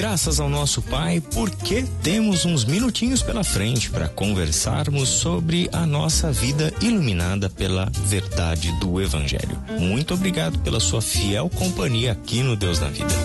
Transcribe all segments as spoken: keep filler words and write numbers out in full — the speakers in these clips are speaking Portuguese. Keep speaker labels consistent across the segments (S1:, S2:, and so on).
S1: graças ao nosso Pai, porque temos uns minutinhos pela frente para conversarmos sobre a nossa vida iluminada pela verdade do Evangelho. Muito obrigado pela sua fiel companhia aqui no Deus na Vida.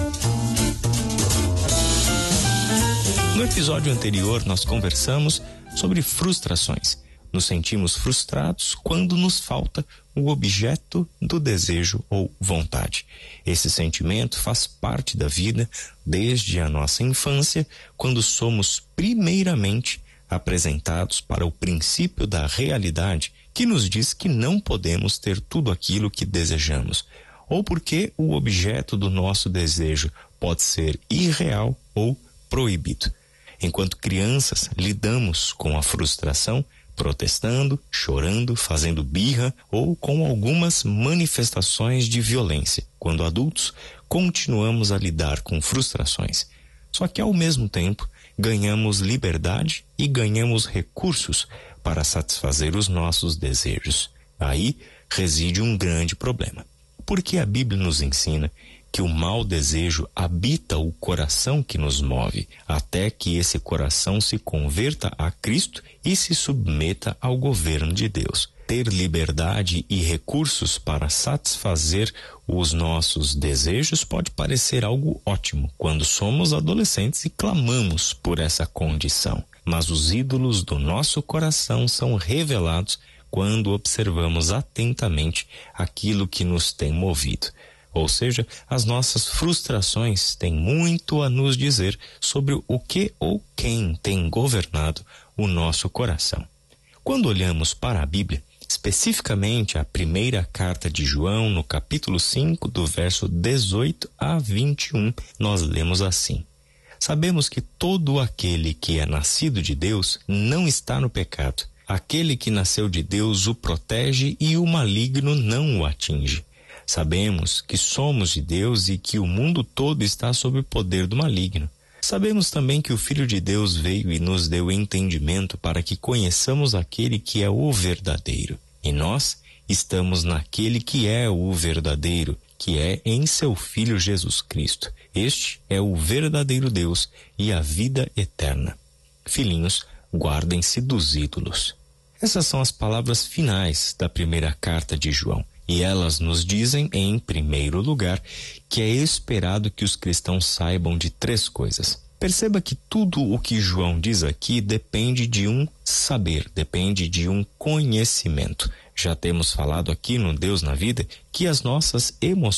S1: No episódio anterior, nós conversamos sobre frustrações. Nos sentimos frustrados quando nos falta o objeto do desejo ou vontade. Esse sentimento faz parte da vida desde a nossa infância, quando somos primeiramente apresentados para o princípio da realidade, que nos diz que não podemos ter tudo aquilo que desejamos, ou porque o objeto do nosso desejo pode ser irreal ou proibido. Enquanto crianças, lidamos com a frustração protestando, chorando, fazendo birra ou com algumas manifestações de violência. Quando adultos, continuamos a lidar com frustrações. Só que, ao mesmo tempo, ganhamos liberdade e ganhamos recursos para satisfazer os nossos desejos. Aí reside um grande problema. Porque a Bíblia nos ensina que o mau desejo habita o coração que nos move, até que esse coração se converta a Cristo e se submeta ao governo de Deus. Ter liberdade e recursos para satisfazer os nossos desejos pode parecer algo ótimo quando somos adolescentes e clamamos por essa condição. Mas os ídolos do nosso coração são revelados quando observamos atentamente aquilo que nos tem movido. Ou seja, as nossas frustrações têm muito a nos dizer sobre o que ou quem tem governado o nosso coração. Quando olhamos para a Bíblia, especificamente a primeira carta de João, no capítulo cinco, do verso dezoito a vinte e um, nós lemos assim: Sabemos que todo aquele que é nascido de Deus não está no pecado. Aquele que nasceu de Deus o protege e o maligno não o atinge. Sabemos que somos de Deus e que o mundo todo está sob o poder do maligno. Sabemos também que o Filho de Deus veio e nos deu entendimento para que conheçamos aquele que é o verdadeiro. E nós estamos naquele que é o verdadeiro, que é em seu Filho Jesus Cristo. Este é o verdadeiro Deus e a vida eterna. Filhinhos, guardem-se dos ídolos. Essas são as palavras finais da primeira carta de João. E elas nos dizem, em primeiro lugar, que é esperado que os cristãos saibam de três coisas. Perceba que tudo o que João diz aqui depende de um saber, depende de um conhecimento. Já temos falado aqui no Deus na Vida que as nossas emoções